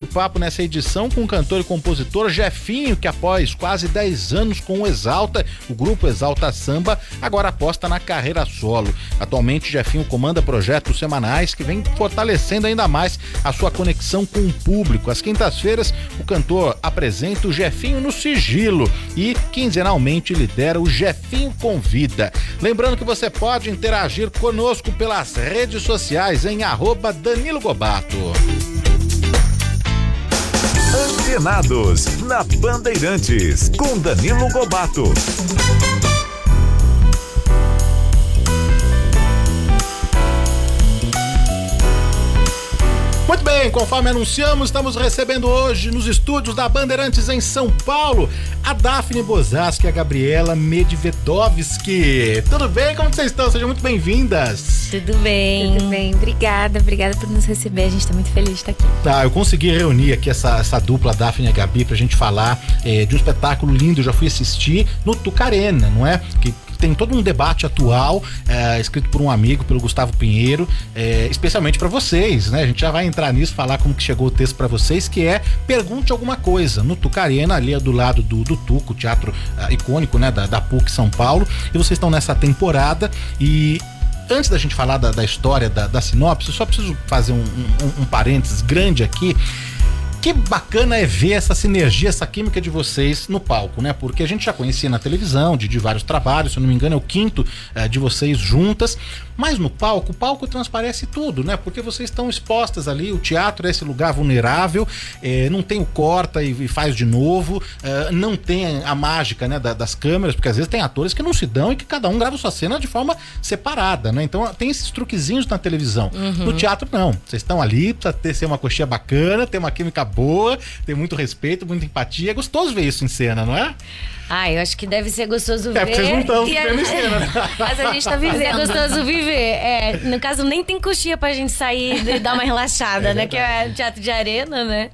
bate-papo nessa edição com o cantor e compositor Jefinho, que após quase 10 anos com o Exalta, o grupo Exalta Samba, agora aposta na carreira solo. Atualmente, Jefinho comanda projetos semanais que vem fortalecendo ainda mais a sua conexão com o público. Às quintas-feiras, o cantor apresenta o Jefinho no Sigilo e quinzenalmente lidera o Jefinho Convida. Lembrando que você pode interagir conosco pelas redes sociais em @Danilo Gobato. Antenados na Bandeirantes com Danilo Gobato. Muito bem, conforme anunciamos, estamos recebendo hoje nos estúdios da Bandeirantes em São Paulo a Daphne Bozasky e a Gabriela Medvedovski. Tudo bem? Como vocês estão? Sejam muito bem-vindas. Tudo bem. Tudo bem, obrigada por nos receber, a gente tá muito feliz de estar aqui. Tá, eu consegui reunir aqui essa dupla, Daphne e a Gabi, pra gente falar de um espetáculo lindo. Eu já fui assistir no Tucarena, não é? Que tem todo um debate atual, escrito por um amigo, pelo Gustavo Pinheiro, especialmente pra vocês, né? A gente já vai entrar nisso, falar como que chegou o texto pra vocês, que é Pergunte Alguma Coisa, no Tucarena, ali do lado do Tuco, teatro icônico, né? Da PUC São Paulo, e vocês estão nessa temporada. E antes da gente falar da história, da sinopse, eu só preciso fazer um parênteses grande aqui. Que bacana é ver essa sinergia, essa química de vocês no palco, né? Porque a gente já conhecia na televisão, de vários trabalhos, se eu não me engano é o quinto de vocês juntas, mas no palco, o palco transparece tudo, né? Porque vocês estão expostas ali, o teatro é esse lugar vulnerável, não tem o corta e faz de novo, não tem a mágica, né, das câmeras, porque às vezes tem atores que não se dão e que cada um grava sua cena de forma separada, né? Então tem esses truquezinhos na televisão. No teatro não, vocês estão ali, precisa ser uma coxinha bacana, ter uma química boa, ter muito respeito, muita empatia. É gostoso ver isso em cena, não é? Eu acho que deve ser gostoso ver. Porque vocês não estão vendo em cena. Mas a gente tá vivendo. É gostoso viver. No caso, nem tem coxinha pra gente sair e dar uma relaxada, né? Que é teatro de arena, né?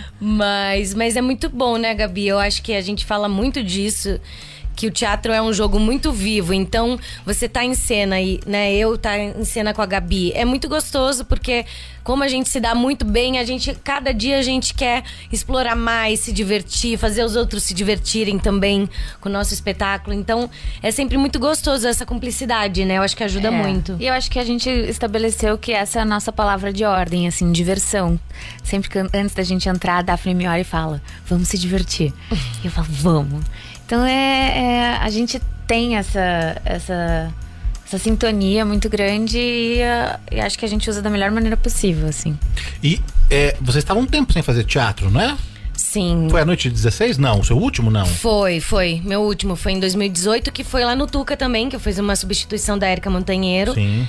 Mas é muito bom, né, Gabi? Eu acho que a gente fala muito disso, que o teatro é um jogo muito vivo. Então, você tá em cena e, né, eu tá em cena com a Gabi. É muito gostoso porque, como a gente se dá muito bem, cada dia a gente quer explorar mais, se divertir, fazer os outros se divertirem também com o nosso espetáculo. Então, é sempre muito gostoso essa cumplicidade, né? Eu acho que ajuda muito. E eu acho que a gente estabeleceu que essa é a nossa palavra de ordem, assim, diversão. Sempre que antes da gente entrar, a Daphne me olha e fala, vamos se divertir. E eu falo, vamos. Então a gente tem essa sintonia muito grande e acho que a gente usa da melhor maneira possível, assim. E vocês estavam um tempo sem fazer teatro, não é? Sim. Foi a noite de 16? Não, o seu último não? Foi. Meu último foi em 2018, que foi lá no Tuca também, que eu fiz uma substituição da Érica Montanheiro. Sim.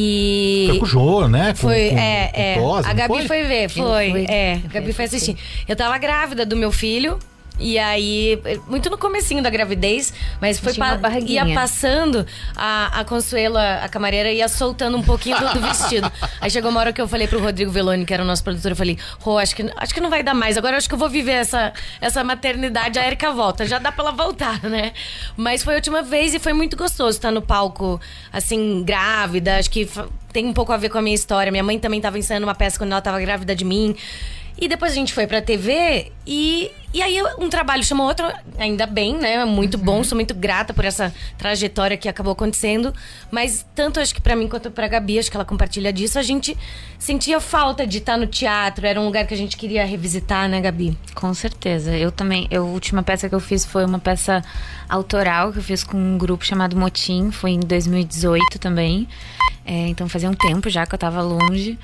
E foi com o Jô, né? Foi, com Tosa, a Gabi foi? foi ver, a Gabi foi assistir. Eu tava grávida do meu filho. E aí, muito no comecinho da gravidez, mas foi ia passando, a Consuelo, a camareira, ia soltando um pouquinho do vestido. Aí chegou uma hora que eu falei pro Rodrigo Veloni, que era o nosso produtor, eu falei, acho que não vai dar mais, agora eu acho que eu vou viver essa maternidade, a Érica volta, já dá pra ela voltar, né? Mas foi a última vez e foi muito gostoso estar no palco, assim, grávida, acho que tem um pouco a ver com a minha história. Minha mãe também tava ensaiando uma peça quando ela tava grávida de mim. E depois a gente foi pra TV e aí um trabalho chamou outro, ainda bem, né? Muito bom, sou muito grata por essa trajetória que acabou acontecendo. Mas tanto acho que pra mim quanto pra Gabi, acho que ela compartilha disso, a gente sentia falta de estar no teatro. Era um lugar que a gente queria revisitar, né, Gabi? Com certeza. Eu também, a última peça que eu fiz foi uma peça autoral que eu fiz com um grupo chamado Motim, foi em 2018 também. Então fazia um tempo já que eu tava longe.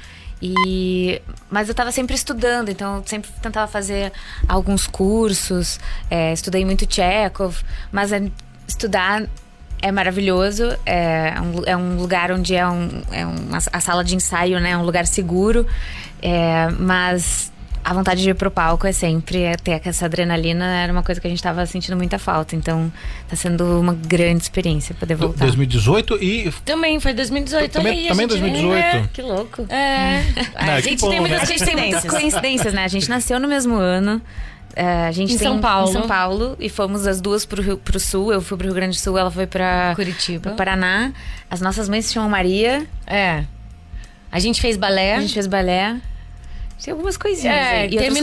Mas eu tava sempre estudando, então eu sempre tentava fazer alguns cursos, estudei muito Chekhov, mas estudar é maravilhoso, é um lugar onde a sala de ensaio, né, é um lugar seguro, mas a vontade de ir pro palco é sempre ter essa adrenalina, era uma coisa que a gente tava sentindo muita falta, então tá sendo uma grande experiência poder voltar. 2018 e... Também foi 2018. Também 2018. Que louco. A gente tem muitas coincidências, né? A gente nasceu no mesmo ano. A gente em São Paulo e fomos as duas pro sul. Eu fui pro Rio Grande do Sul, ela foi pra Curitiba, pro Paraná. As nossas mães se chamam Maria. A gente fez balé. Tem algumas coisinhas aí.